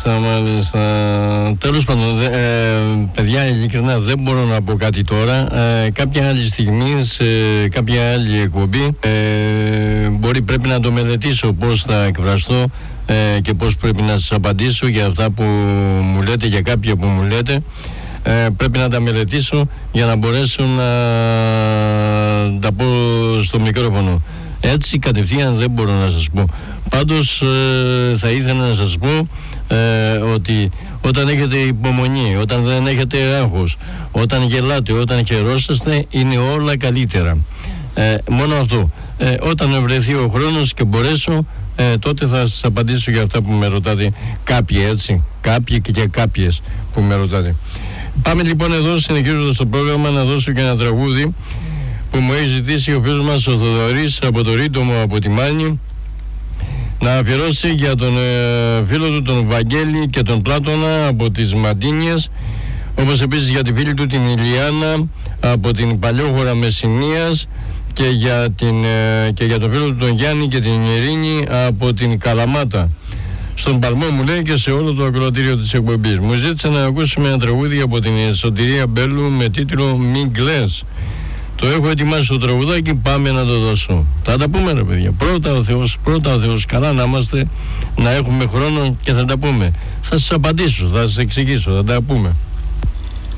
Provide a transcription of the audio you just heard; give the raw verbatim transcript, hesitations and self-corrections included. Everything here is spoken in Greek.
Μάλιστα, μάλιστα. Τέλος πάντων, ε, παιδιά, ειλικρινά δεν μπορώ να πω κάτι τώρα. Ε, κάποια άλλη στιγμή, σε κάποια άλλη εκπομπή, ε, μπορεί πρέπει να το μελετήσω πώς θα εκφραστώ ε, και πώς πρέπει να σας απαντήσω για αυτά που μου λέτε, για κάποια που μου λέτε. Ε, πρέπει να τα μελετήσω για να μπορέσω να τα πω στο μικρόφωνο. Έτσι κατευθείαν δεν μπορώ να σας πω. Πάντως ε, θα ήθελα να σας πω ε, ότι όταν έχετε υπομονή, όταν δεν έχετε άγχος, όταν γελάτε, όταν χαιρόσαστε, είναι όλα καλύτερα. Ε, μόνο αυτό. Ε, όταν βρεθεί ο χρόνος και μπορέσω, ε, τότε θα σας απαντήσω για αυτά που με ρωτάτε. Κάποιοι, έτσι, κάποιοι και, και κάποιες που με ρωτάτε. Πάμε λοιπόν εδώ, συνεχίζοντας το πρόγραμμα, να δώσω και ένα τραγούδι που μου έχει ζητήσει ο φίλος μας ο Θοδωρής από το Ρίτομο από τη Μάνη, να αφιερώσει για τον ε, φίλο του τον Βαγγέλη και τον Πλάτωνα από τις Μαντίνιες, όπως επίσης για τη φίλη του την Ηλιάνα από την Παλιόχώρα Μεσσηνίας και για, την, ε, και για τον φίλο του τον Γιάννη και την Ειρήνη από την Καλαμάτα. Στον Παλμό μου λέει και σε όλο το ακροατήριο της εκπομπής. Μου ζήτησε να ακούσουμε ένα τραγούδι από την Σωτηρία Μπέλου με τίτλο «Μην κλαις». Το έχω ετοιμάσει το τραγουδάκι, πάμε να το δώσω. Θα τα πούμε ρε παιδιά. Πρώτα ο Θεός, πρώτα ο Θεός. Καλά να είμαστε, να έχουμε χρόνο και θα τα πούμε. Θα σας απαντήσω, θα σας εξηγήσω, θα τα πούμε.